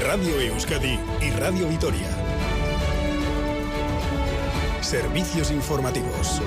Radio Euskadi y Radio Vitoria. Servicios informativos.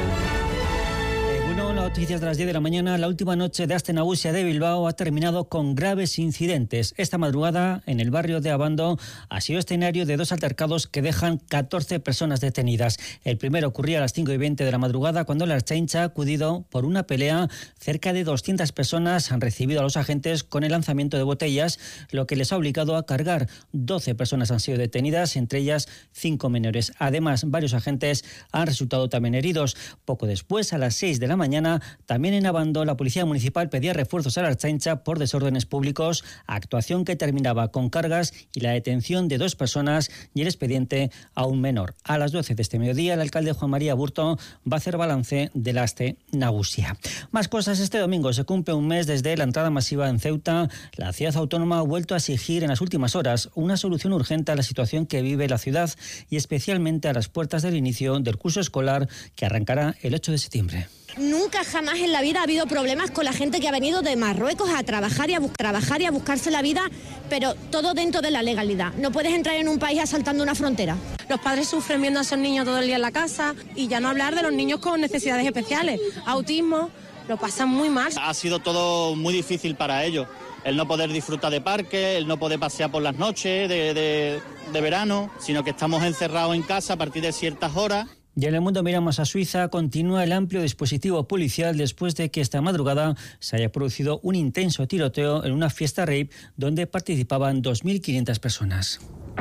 Noticias de las 10 de la mañana. La última noche de Aste Nagusia de Bilbao ha terminado con graves incidentes. Esta madrugada, en el barrio de Abando, ha sido escenario de 2 altercados que dejan 14 personas detenidas. El primero ocurría a las 5:20 de la madrugada, cuando la Ertzaintza ha acudido por una pelea. Cerca de 200 personas han recibido a los agentes con el lanzamiento de botellas, lo que les ha obligado a cargar. 12 personas han sido detenidas, entre ellas 5 menores. Además, varios agentes han resultado también heridos. Poco después, a las 6 de la mañana, también en Abando, la Policía Municipal pedía refuerzos a la Ertzaintza por desórdenes públicos, actuación que terminaba con cargas y la detención de 2 personas y el expediente a un menor. A las 12 de este mediodía, el alcalde Juan María Burto va a hacer balance del Aste Nagusia. Más cosas. Este domingo se cumple un mes desde la entrada masiva en Ceuta. La ciudad autónoma ha vuelto a exigir en las últimas horas una solución urgente a la situación que vive la ciudad y especialmente a las puertas del inicio del curso escolar que arrancará el 8 de septiembre. Nunca jamás en la vida ha habido problemas con la gente que ha venido de Marruecos a trabajar y a buscarse la vida, pero todo dentro de la legalidad. No puedes entrar en un país asaltando una frontera. Los padres sufren viendo a esos niños todo el día en la casa, y ya no hablar de los niños con necesidades especiales, autismo, lo pasan muy mal. Ha sido todo muy difícil para ellos. El no poder disfrutar de parques, el no poder pasear por las noches de verano, sino que estamos encerrados en casa a partir de ciertas horas. Y en el mundo miramos a Suiza. Continúa el amplio dispositivo policial después de que esta madrugada se haya producido un intenso tiroteo en una fiesta rave donde participaban 2.500 personas.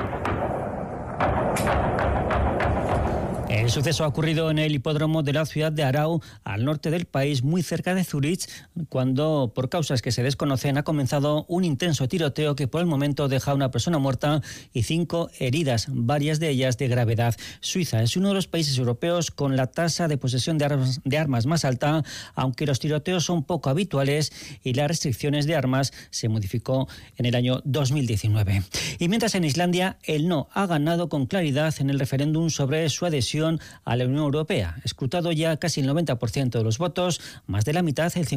El suceso ha ocurrido en el hipódromo de la ciudad de Aarau, al norte del país, muy cerca de Zurich, cuando, por causas que se desconocen, ha comenzado un intenso tiroteo que por el momento deja a una persona muerta y 5 heridas, varias de ellas de gravedad. Suiza es uno de los países europeos con la tasa de posesión de armas más alta, aunque los tiroteos son poco habituales y las restricciones de armas se modificó en el año 2019. Y mientras en Islandia el no ha ganado con claridad en el referéndum sobre su adhesión a la Unión Europea. Escrutado ya casi el 90% de los votos, más de la mitad, el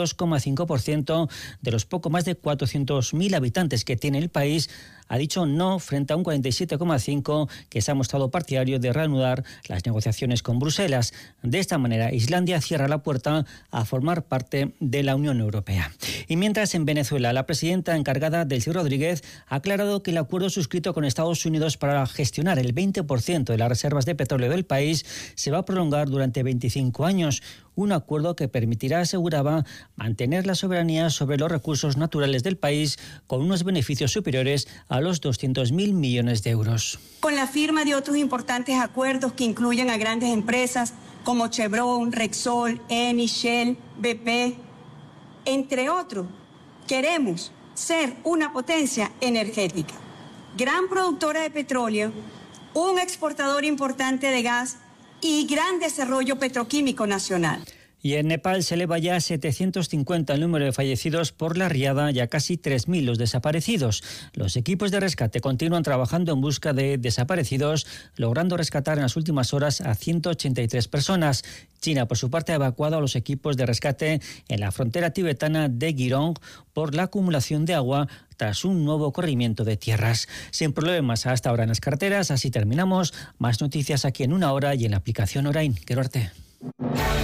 52,5% de los poco más de 400.000 habitantes que tiene el país, ha dicho no, frente a un 47,5% que se ha mostrado partidario de reanudar las negociaciones con Bruselas. De esta manera, Islandia cierra la puerta a formar parte de la Unión Europea. Y mientras en Venezuela, la presidenta encargada, Delcy Rodríguez, ha aclarado que el acuerdo suscrito con Estados Unidos para gestionar el 20% de las reservas de petróleo del país se va a prolongar durante 25 años. Un acuerdo que permitirá, aseguraba, mantener la soberanía sobre los recursos naturales del país con unos beneficios superiores a los 200.000 millones de euros. Con la firma de otros importantes acuerdos que incluyen a grandes empresas como Chevron, Repsol, Eni, Shell, BP, entre otros, queremos ser una potencia energética, gran productora de petróleo, un exportador importante de gas y gran desarrollo petroquímico nacional. Y en Nepal se eleva ya a 750 el número de fallecidos por la riada y a casi 3.000 los desaparecidos. Los equipos de rescate continúan trabajando en busca de desaparecidos, logrando rescatar en las últimas horas a 183 personas. China, por su parte, ha evacuado a los equipos de rescate en la frontera tibetana de Girong por la acumulación de agua tras un nuevo corrimiento de tierras. Sin problemas hasta ahora en las carreteras. Así terminamos. Más noticias aquí en 1 hora y en la aplicación Orain. Quero arte.